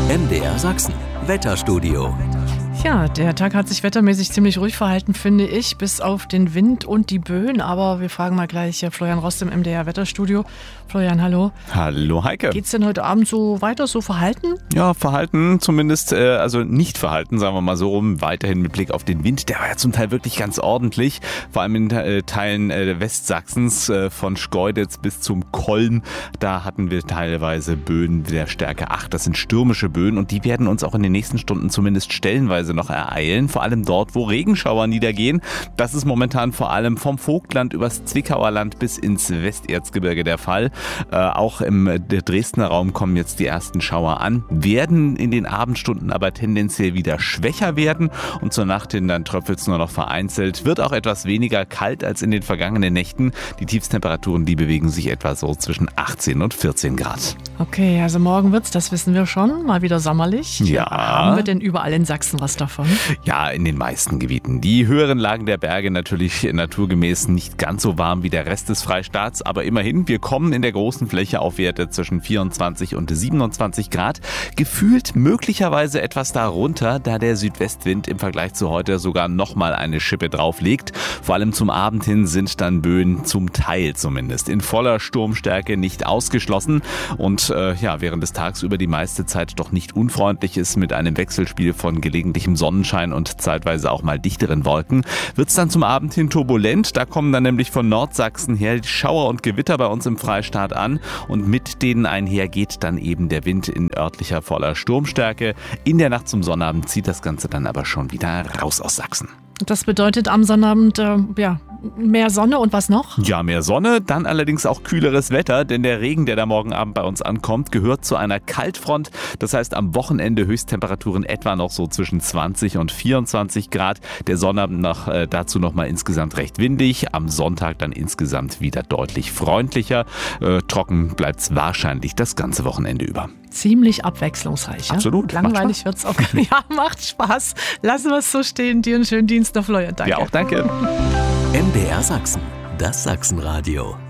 MDR Sachsen, Wetterstudio. Ja, der Tag hat sich wettermäßig ziemlich ruhig verhalten, finde ich, bis auf den Wind und die Böen. Aber wir fragen mal gleich Florian Rost im MDR Wetterstudio. Florian, hallo. Hallo Heike. Geht's denn heute Abend so weiter, so verhalten? Ja, verhalten zumindest, also nicht verhalten, sagen wir mal so rum. Weiterhin mit Blick auf den Wind, der war ja zum Teil wirklich ganz ordentlich. Vor allem in Teilen Westsachsens, von Schkeuditz bis zum Kolm. Da hatten wir teilweise Böen der Stärke 8. Das sind stürmische Böen und die werden uns auch in den nächsten Stunden zumindest stellenweise noch ereilen. Vor allem dort, wo Regenschauer niedergehen. Das ist momentan vor allem vom Vogtland übers Zwickauer Land bis ins Westerzgebirge der Fall. Auch im Dresdner Raum kommen jetzt die ersten Schauer an, werden in den Abendstunden aber tendenziell wieder schwächer werden und zur Nacht hin dann tröpfelt es nur noch vereinzelt. Wird auch etwas weniger kalt als in den vergangenen Nächten. Die Tiefstemperaturen, die bewegen sich etwa so zwischen 18 und 14 Grad. Okay, also morgen wird's, das wissen wir schon, mal wieder sommerlich. Ja. Haben wir denn überall in Sachsen was davon? Ja, in den meisten Gebieten. Die höheren Lagen der Berge natürlich naturgemäß nicht ganz so warm wie der Rest des Freistaats, aber immerhin, wir kommen in der großen Fläche auf Werte zwischen 24 und 27 Grad. Gefühlt möglicherweise etwas darunter, da der Südwestwind im Vergleich zu heute sogar nochmal eine Schippe drauflegt. Vor allem zum Abend hin sind dann Böen zum Teil zumindest in voller Sturmstärke nicht ausgeschlossen und während des Tags über die meiste Zeit doch nicht unfreundlich ist mit einem Wechselspiel von gelegentlichem Sonnenschein und zeitweise auch mal dichteren Wolken, wird es dann zum Abend hin turbulent. Da kommen dann nämlich von Nordsachsen her die Schauer und Gewitter bei uns im Freistaat an und mit denen einher geht dann eben der Wind in örtlicher voller Sturmstärke. In der Nacht zum Sonnabend zieht das Ganze dann aber schon wieder raus aus Sachsen. Das bedeutet am Sonnabend, mehr Sonne und was noch? Ja, mehr Sonne, dann allerdings auch kühleres Wetter, denn der Regen, der da morgen Abend bei uns ankommt, gehört zu einer Kaltfront. Das heißt, am Wochenende Höchsttemperaturen etwa noch so zwischen 20 und 24 Grad. Der Sonnabend dazu nochmal insgesamt recht windig. Am Sonntag dann insgesamt wieder deutlich freundlicher. Trocken bleibt es wahrscheinlich das ganze Wochenende über. Ziemlich abwechslungsreich. Ja? Absolut. Langweilig wird's auch. Ja, macht Spaß. Lassen wir es so stehen. Dir einen schönen Dienst noch, Florian. Danke. Ja, auch danke. MDR Sachsen, das Sachsenradio.